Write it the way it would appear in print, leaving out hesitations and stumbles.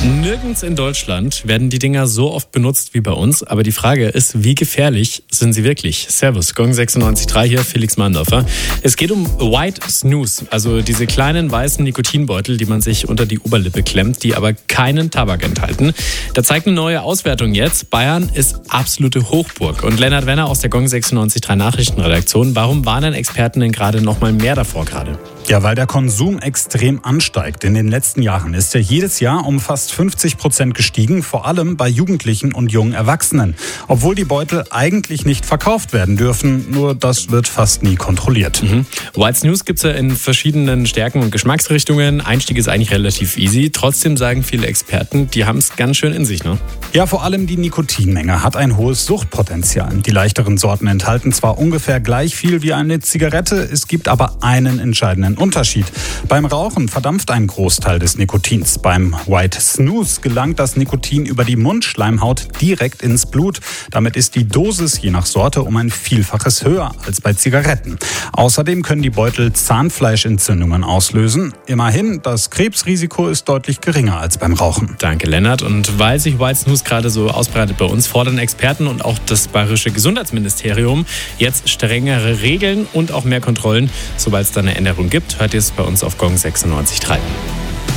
Nirgends in Deutschland werden die Dinger so oft benutzt wie bei uns. Aber die Frage ist, wie gefährlich sind sie wirklich? Servus, Gong 96.3 hier, Felix Mahndorfer. Es geht um White Snooze, also diese kleinen weißen Nikotinbeutel, die man sich unter die Oberlippe klemmt, die aber keinen Tabak enthalten. Da zeigt eine neue Auswertung jetzt. Bayern ist absolute Hochburg. Und Lennart Wenner aus der Gong 96.3 Nachrichtenredaktion, warum warnen Experten denn gerade noch mal mehr davor gerade? Ja, weil der Konsum extrem ansteigt. In den letzten Jahren ist er jedes Jahr um fast 50% gestiegen, vor allem bei Jugendlichen und jungen Erwachsenen. Obwohl die Beutel eigentlich nicht verkauft werden dürfen, nur das wird fast nie kontrolliert. White Snooze gibt es ja in verschiedenen Stärken und Geschmacksrichtungen. Einstieg ist eigentlich relativ easy. Trotzdem sagen viele Experten, die haben es ganz schön in sich, ne? Ja, vor allem die Nikotinmenge hat ein hohes Suchtpotenzial. Die leichteren Sorten enthalten zwar ungefähr gleich viel wie eine Zigarette, es gibt aber einen entscheidenden Unterschied. Beim Rauchen verdampft ein Großteil des Nikotins. Beim White Snooze gelangt das Nikotin über die Mundschleimhaut direkt ins Blut. Damit ist die Dosis je nach Sorte um ein Vielfaches höher als bei Zigaretten. Außerdem können die Beutel Zahnfleischentzündungen auslösen. Immerhin, das Krebsrisiko ist deutlich geringer als beim Rauchen. Danke, Lennart. Und weil sich White Snooze gerade so ausbreitet bei uns, fordern Experten und auch das bayerische Gesundheitsministerium jetzt strengere Regeln und auch mehr Kontrollen. Sobald es da eine Änderung gibt, hört ihr es bei uns auf Gong 96.3.